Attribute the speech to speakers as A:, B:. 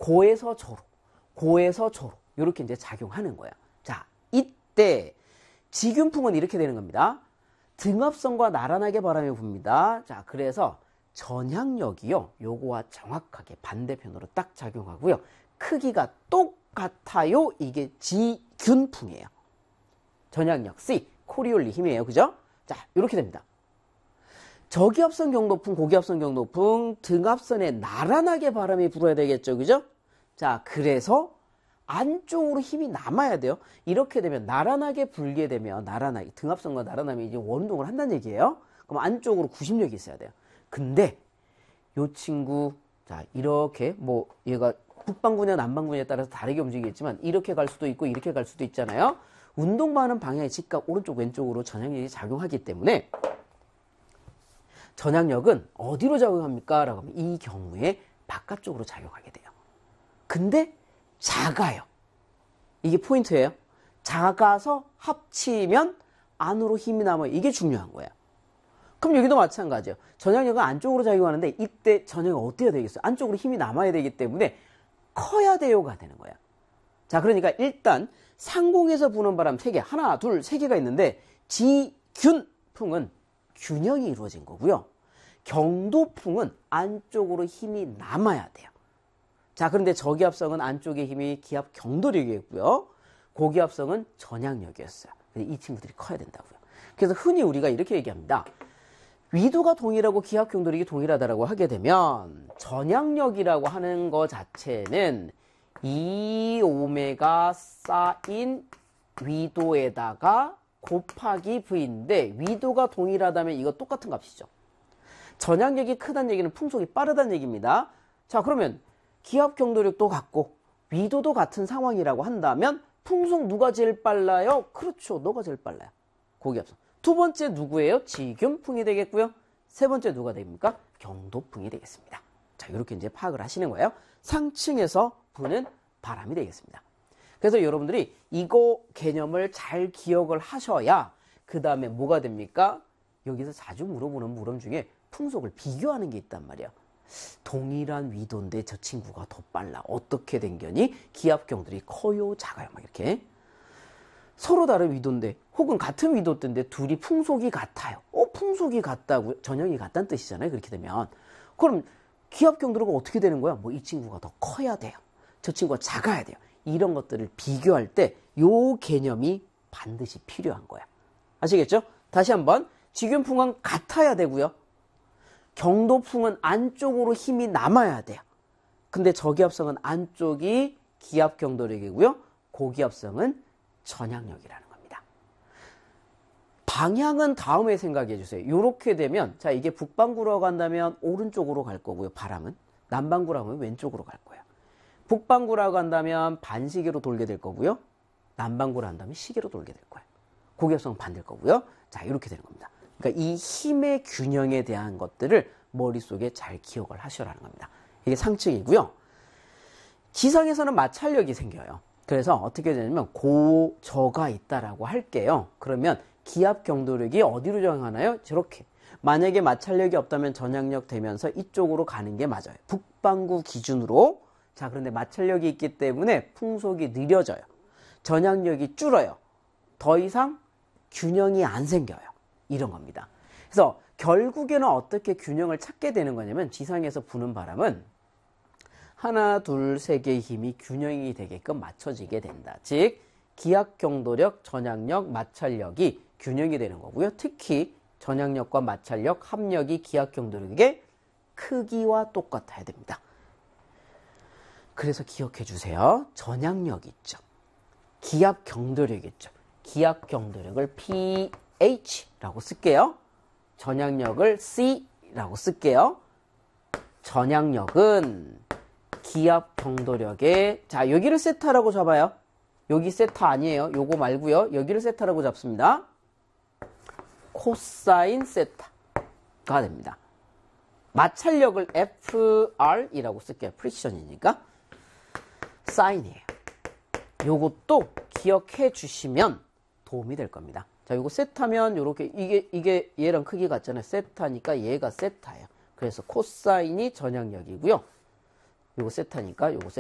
A: 고에서 저로, 고에서 저로 이렇게 이제 작용하는 거예요. 자, 이때 지균풍은 이렇게 되는 겁니다. 등압선과 나란하게 바람이 붑니다. 자, 그래서 전향력이요, 요거와 정확하게 반대편으로 딱 작용하고요. 크기가 똑같아요. 이게 지균풍이에요. 전향력 C, 코리올리 힘이에요. 그죠? 자, 이렇게 됩니다. 저기압선 경도풍, 고기압선 경도풍, 등압선에 나란하게 바람이 불어야 되겠죠. 그죠? 자, 그래서 안쪽으로 힘이 남아야 돼요. 이렇게 되면 나란하게 불게 되면, 나란하게, 등압선과 나란하면 이제 원운동을 한다는 얘기예요. 그럼 안쪽으로 구심력이 있어야 돼요. 근데 요 친구, 자, 이렇게 뭐 얘가 북방구냐 남방구냐에 따라서 다르게 움직이겠지만 이렇게 갈 수도 있고 이렇게 갈 수도 있잖아요. 운동하는 방향의 직각 오른쪽 왼쪽으로 전향력이 작용하기 때문에 전향력은 어디로 작용합니까? 라고 하면 이 경우에 바깥쪽으로 작용하게 돼요. 근데 작아요. 이게 포인트예요. 작아서 합치면 안으로 힘이 남아요. 이게 중요한 거예요. 그럼 여기도 마찬가지예요. 전향력은 안쪽으로 작용하는데 이때 전향이 어때야 되겠어요? 안쪽으로 힘이 남아야 되기 때문에 커야 돼요가 되는 거예요. 자, 그러니까 일단 상공에서 부는 바람 3개, 하나, 둘, 3개가 있는데 지균풍은 균형이 이루어진 거고요. 경도풍은 안쪽으로 힘이 남아야 돼요. 자, 그런데 저기압성은 안쪽의 힘이 기압 경도력이었고요. 고기압성은 전향력이었어요. 이 친구들이 커야 된다고요. 그래서 흔히 우리가 이렇게 얘기합니다. 위도가 동일하고 기압 경도력이 동일하다라고 하게 되면 전향력이라고 하는 거 자체는 2오메가 쌓인 위도에다가 곱하기 V인데 위도가 동일하다면 이거 똑같은 값이죠. 전향력이 크다는 얘기는 풍속이 빠르다는 얘기입니다. 자, 그러면 기압 경도력도 같고 위도도 같은 상황이라고 한다면 풍속 누가 제일 빨라요? 그렇죠. 너가 제일 빨라요. 고기압성. 두 번째 누구예요? 지균풍이 되겠고요. 세 번째 누가 됩니까? 경도풍이 되겠습니다. 자, 이렇게 이제 파악을 하시는 거예요. 상층에서 부는 바람이 되겠습니다. 그래서 여러분들이 이거 개념을 잘 기억을 하셔야 그 다음에 뭐가 됩니까? 여기서 자주 물어보는 물음 중에 풍속을 비교하는 게 있단 말이에요. 동일한 위도인데 저 친구가 더 빨라. 어떻게 된 거니? 기압 경도력이 커요, 작아요, 막 이렇게. 서로 다른 위도인데 혹은 같은 위도인데 둘이 풍속이 같아요. 풍속이 같다고요? 전형이 같다는 뜻이잖아요. 그렇게 되면. 그럼 기압 경도력은 어떻게 되는 거야? 뭐 이 친구가 더 커야 돼요. 저 친구가 작아야 돼요. 이런 것들을 비교할 때 요 개념이 반드시 필요한 거야. 아시겠죠? 다시 한번. 지균풍은 같아야 되고요. 경도풍은 안쪽으로 힘이 남아야 돼요. 근데 저기압성은 안쪽이 기압 경도력이고요. 고기압성은 전향력이라는 겁니다. 방향은 다음에 생각해 주세요. 이렇게 되면, 자, 이게 북방구라고 한다면 오른쪽으로 갈 거고요. 바람은. 남방구라고 하면 왼쪽으로 갈 거예요. 북방구라고 한다면 반시계로 돌게 될 거고요. 남방구로 한다면 시계로 돌게 될 거예요. 고기압성은 반대일 거고요. 자, 이렇게 되는 겁니다. 그러니까 이 힘의 균형에 대한 것들을 머릿속에 잘 기억을 하시라는 겁니다. 이게 상층이고요. 지상에서는 마찰력이 생겨요. 그래서 어떻게 되냐면 고저가 있다라고 할게요. 그러면 기압 경도력이 어디로 정하나요? 저렇게. 만약에 마찰력이 없다면 전향력 되면서 이쪽으로 가는 게 맞아요. 북방구 기준으로. 자, 그런데 마찰력이 있기 때문에 풍속이 느려져요. 전향력이 줄어요. 더 이상 균형이 안 생겨요. 이런 겁니다. 그래서 결국에는 어떻게 균형을 찾게 되는 거냐면 지상에서 부는 바람은 하나, 둘, 세 개의 힘이 균형이 되게끔 맞춰지게 된다. 즉 기압 경도력, 전향력, 마찰력이 균형이 되는 거고요. 특히 전향력과 마찰력, 합력이 기압 경도력의 크기와 똑같아야 됩니다. 그래서 기억해 주세요. 전향력 있죠. 기압 경도력 있죠. 기압 경도력을 pH라고 쓸게요. 전향력을 C라고 쓸게요. 전향력은 기압 경도력의, 자, 여기를 세타라고 잡아요. 여기 세타 아니에요. 요거 말고요. 여기를 세타라고 잡습니다. 코사인 세타가 됩니다. 마찰력을 FR이라고 쓸게요. 프리시전이니까. 사인이에요. 요것도 기억해 주시면 도움이 될 겁니다. 자, 요거 세타면 요렇게 이게 얘랑 크기 같잖아요. 세타니까 얘가 세타예요. 그래서 코사인이 전향력이고요. 요거 세타니까 요거 세타.